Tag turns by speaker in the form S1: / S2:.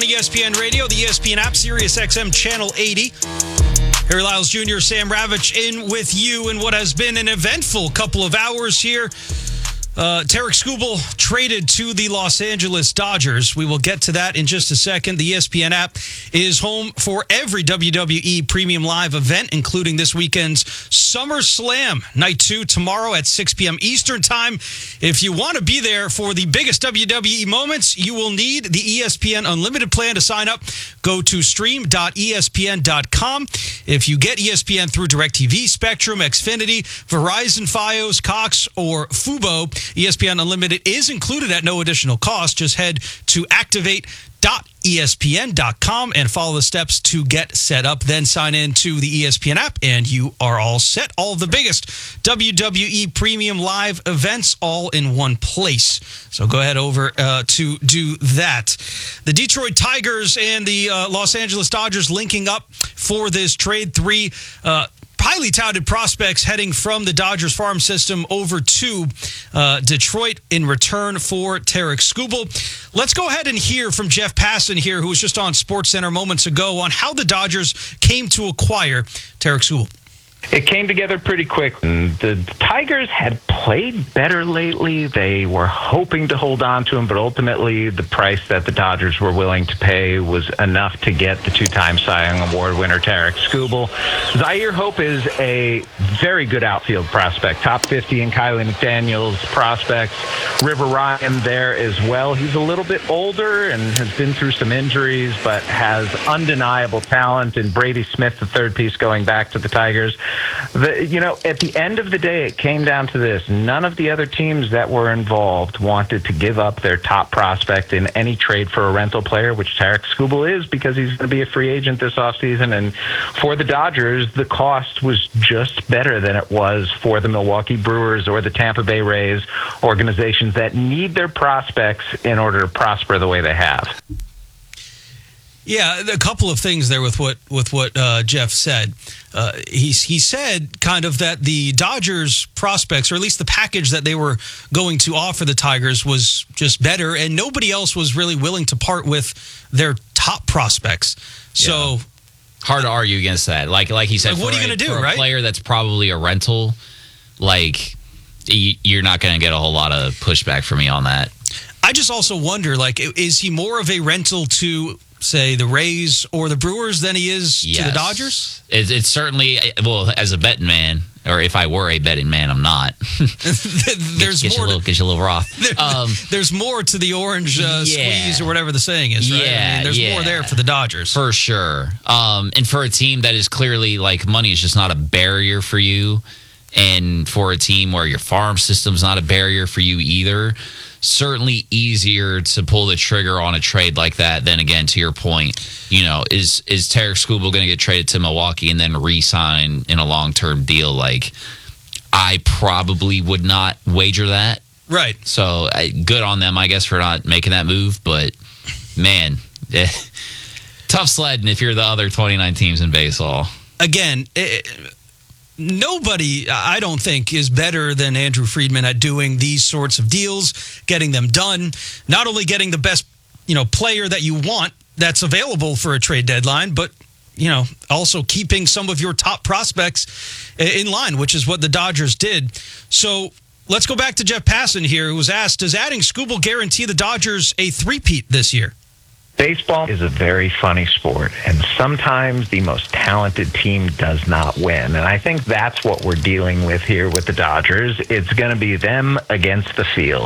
S1: on ESPN Radio, the ESPN app, Sirius XM Channel 80. Harry Lyles Jr., Sam Ravitch in with you in what has been an eventful couple of hours here. Tarik Skubal traded to the Los Angeles Dodgers. We will get to that in just a second. The ESPN app is home for every WWE Premium Live event, including this weekend's SummerSlam, Night 2, tomorrow at 6 p.m. Eastern Time. If you want to be there for the biggest WWE moments, you will need the ESPN Unlimited plan to sign up. Go to stream.espn.com. If you get ESPN through DirecTV, Spectrum, Xfinity, Verizon, Fios, Cox, or Fubo, ESPN Unlimited is included at no additional cost. Just head to activate.espn.com and follow the steps to get set up. Then sign in to the ESPN app, and you are all set. All of the biggest WWE Premium Live events all in one place. So go ahead over to do that. The Detroit Tigers and the Los Angeles Dodgers linking up for this trade. Three highly touted prospects heading from the Dodgers farm system over to Detroit in return for Tarik Skubal. Let's go ahead and hear from Jeff Passan here, who was just on SportsCenter moments ago, on how the Dodgers came to acquire Tarik Skubal.
S2: It came together pretty quick. The Tigers had played better lately. They were hoping to hold on to him, but ultimately the price that the Dodgers were willing to pay was enough to get the two-time Cy Young Award winner Tarik Skubal. Zyhir Hope is a very good outfield prospect, top 50 in Kiley McDaniel's prospects. River Ryan there as well. He's a little bit older and has been through some injuries, but has undeniable talent. And Brady Smith, the third piece going back to the Tigers. At the end of the day, it came down to this. None of the other teams that were involved wanted to give up their top prospect in any trade for a rental player, which Tarik Skubal is, because he's going to be a free agent this offseason. And for the Dodgers, the cost was just better than it was for the Milwaukee Brewers or the Tampa Bay Rays, organizations that need their prospects in order to prosper the way they have.
S1: Yeah, a couple of things there with what Jeff said. He said kind of that the Dodgers prospects, or at least the package that they were going to offer the Tigers, was just better, and nobody else was really willing to part with their top prospects. So
S3: hard to argue against that. Like he said,
S1: what are you going to do,
S3: right? A player that's probably a rental, you're not going to get a whole lot of pushback from me on that.
S1: I just also wonder, is he more of a rental to, say, the Rays or the Brewers than he is to the Dodgers?
S3: It's certainly, as a betting man, or if I were a betting man, I'm not.
S1: There's
S3: more. Get you a little raw.
S1: There's more to the orange squeeze, or whatever the saying is, right? There's more there for the Dodgers.
S3: For sure. And for a team that is clearly, money is just not a barrier for you, and for a team where your farm system's not a barrier for you either, certainly easier to pull the trigger on a trade like that than, again, to your point, is Tarik Skubal going to get traded to Milwaukee and then re-sign in a long-term deal? I probably would not wager that.
S1: Right.
S3: So good on them, I guess, for not making that move. But, man, tough sledding if you're the other 29 teams in baseball.
S1: Again, nobody, I don't think, is better than Andrew Friedman at doing these sorts of deals, getting them done, not only getting the best, player that you want that's available for a trade deadline, but, also keeping some of your top prospects in line, which is what the Dodgers did. So let's go back to Jeff Passan here, who was asked, does adding Skubal guarantee the Dodgers a three-peat this year?
S2: Baseball is a very funny sport, and sometimes the most talented team does not win. And I think that's what we're dealing with here with the Dodgers. It's going to be them against the field.